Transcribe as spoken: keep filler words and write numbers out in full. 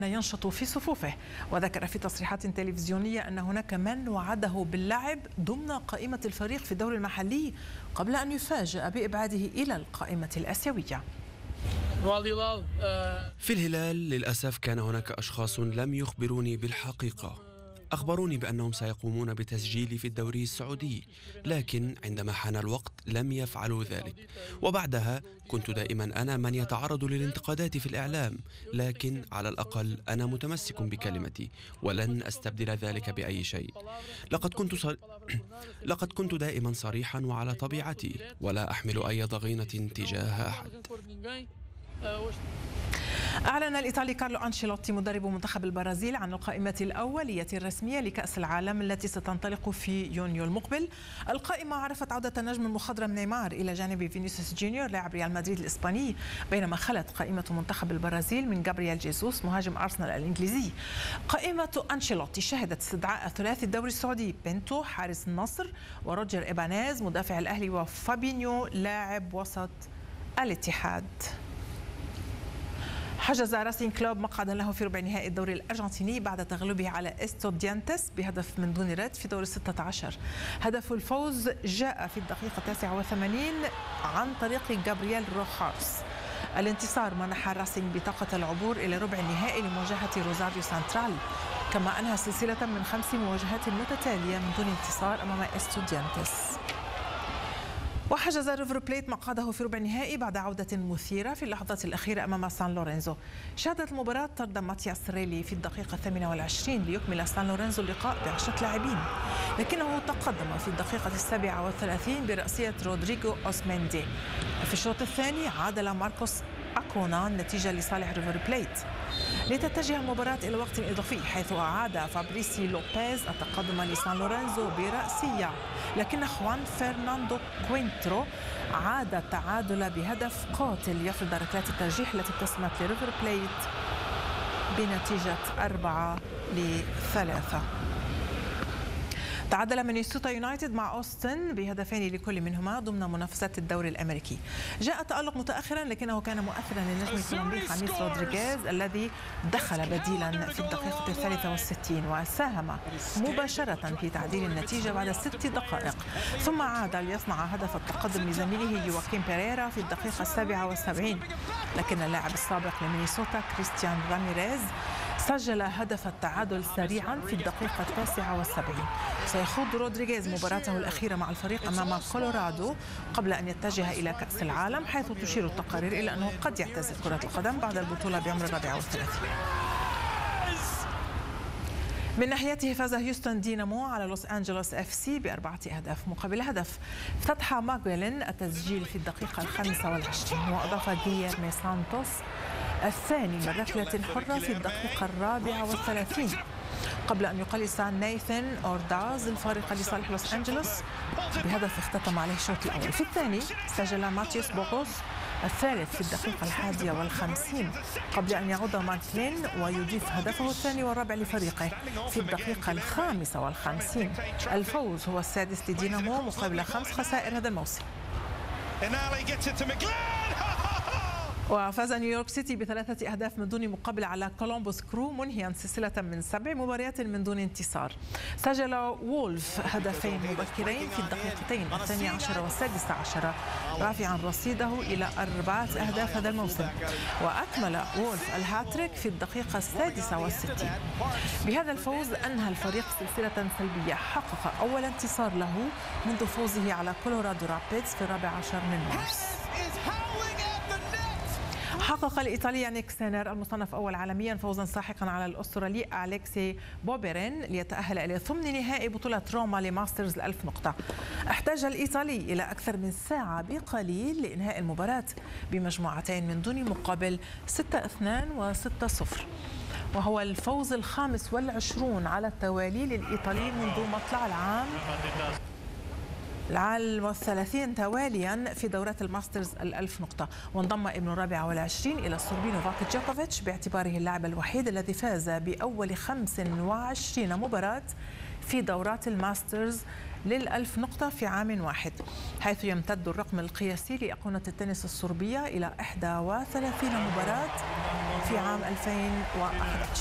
ينشط في صفوفه. وذكر في تصريحات تلفزيونية أن هناك من وعده باللعب ضمن قائمة الفريق في الدوري المحلي قبل أن يفاجأ بإبعاده إلى القائمة الآسيوية. في الهلال للأسف كان هناك أشخاص لم يخبروني بالحقيقة. أخبروني بأنهم سيقومون بتسجيلي في الدوري السعودي، لكن عندما حان الوقت لم يفعلوا ذلك. وبعدها كنت دائما أنا من يتعرض للانتقادات في الإعلام، لكن على الأقل أنا متمسك بكلمتي ولن أستبدل ذلك بأي شيء. لقد كنت صر... لقد كنت دائما صريحا وعلى طبيعتي، ولا أحمل أي ضغينة تجاه أحد. أعلن الإيطالي كارلو أنشيلوتي مدرب منتخب البرازيل عن القائمة الأولية الرسمية لكأس العالم التي ستنطلق في يونيو المقبل. القائمة عرفت عودة النجم المخضرم نيمار إلى جانب فينيسيوس جونيور لاعب ريال مدريد الإسباني، بينما خلت قائمة منتخب البرازيل من جابرييل جيسوس مهاجم أرسنال الإنجليزي. قائمة أنشيلوتي شهدت استدعاء ثلاثي الدوري السعودي بنتو حارس النصر، وروجر إيبانيز مدافع الأهلي، وفابينيو لاعب وسط الاتحاد. حجز راسين كلوب مقعدا له في ربع نهائي الدوري الأرجنتيني بعد تغلبه على استوديانتس بهدف من دون رد في دور الستة عشر. هدف الفوز جاء في الدقيقة التاسعة والثمانين عن طريق جابرييل روخارس. الانتصار منح راسين بطاقة العبور إلى ربع النهائي لمواجهة روزاريو سانترال، كما أنهى سلسلة من خمس مواجهات متتالية من دون انتصار أمام استوديانتس. وحجز ريفر بليت مقعده في ربع النهائي بعد عودة مثيرة في اللحظات الأخيرة أمام سان لورينزو. شهدت المباراة طرد ماتياس ريلي في الدقيقة الثامنة والعشرين ليكمل سان لورينزو اللقاء بعشرة لاعبين، لكنه تقدم في الدقيقة السابعة والثلاثين برأسية رودريغو أوسميندي. في الشوط الثاني عادل ماركوس أكونا النتيجة لصالح ريفر بليت لتتجه المباراة إلى وقت إضافي، حيث أعاد فابريسي لوبيز التقدم لسان لورينزو برأسية، لكن خوان فرناندو كوينترو عاد التعادل بهدف قاتل يفرض ركلات الترجيح التي ابتسمت لريفر بليت بنتيجة أربعة لثلاثة. تعادل مينيسوتا يونايتد مع أوستن بهدفين لكل منهما ضمن منافسات الدوري الأمريكي. جاء التألق متأخرا، لكنه كان مؤثرا للنجم الكولومبي خاميس رودريغيز الذي دخل بديلا في الدقيقة الثالثة والستين وساهم مباشرة في تعديل النتيجة بعد ست دقائق، ثم عاد ليصنع هدف التقدم لزميله يواكيم بيريرا في الدقيقة السابعة والسبعين، لكن اللاعب السابق لمينيسوتا كريستيان راميريز سجل هدف التعادل سريعا في الدقيقة التاسعة والسبعين. سيخوض رودريغيز مباراته الأخيرة مع الفريق أمام كولورادو قبل أن يتجه إلى كأس العالم، حيث تشير التقارير إلى أنه قد يعتزل كرة القدم بعد البطولة بعمر الرابعة والثلاثين. من ناحيته فاز هيوستن دينامو على لوس أنجلوس اف سي بأربعة أهداف مقابل هدف. فتح ماغويلين التسجيل في الدقيقة الخامسة والعشرين، وأضاف غييرمي سانتوس الثاني من ركلة حرة في الدقيقة الرابعة والثلاثين، قبل أن يقلص نايثن أورداز الفارق لصالح لوس أنجلوس بهدف اختتم عليه الشوط الأول. في الثاني سجل ماتيوس بوغوس الثالث في الدقيقة الحادية والخمسين، قبل أن يعود ماكلين ويضيف هدفه الثاني والرابع لفريقه في الدقيقة الخامسة والخمسين. الفوز هو السادس لدينامو مقابل خمس خسائر هذا الموسم. وفاز نيويورك سيتي بثلاثة أهداف من دون مقابل على كولومبوس كرو، منهيا سلسلة من سبع مباريات من دون انتصار. سجل وولف هدفين مبكرين في الدقيقتين الثانية عشرة والسادسة عشرة، رافعا رصيده إلى أربعة أهداف هذا الموسم، وأكمل وولف الهاتريك في الدقيقة السادسة والستين. بهذا الفوز أنهى الفريق سلسلة سلبية حقق أول انتصار له منذ فوزه على كولورادو رابيدز في الرابع عشر من مارس. حقق الإيطالي يانيك سينر المصنف أول عالميا فوزا ساحقا على الأسترالي أليكسي بوبرين ليتأهل إلى ثمن نهائي بطولة روما لماسترز الألف نقطة. احتاج الإيطالي إلى أكثر من ساعة بقليل لإنهاء المباراة بمجموعتين من دون مقابل ستة اثنين وستة صفر، وهو الفوز الخامس والعشرون على التوالي للإيطالي منذ مطلع العام العام والثلاثين تواليا في دورات الماسترز الألف نقطة. وانضم ابن الرابع والعشرين إلى الصربي نوفاك جوكوفيتش باعتباره اللاعب الوحيد الذي فاز بأول خمس وعشرين مباراة في دورات الماسترز للألف نقطة في عام واحد، حيث يمتد الرقم القياسي لأيقونة التنس الصربية إلى إحدى وثلاثين مباراة في عام ألفين وأحد عشر.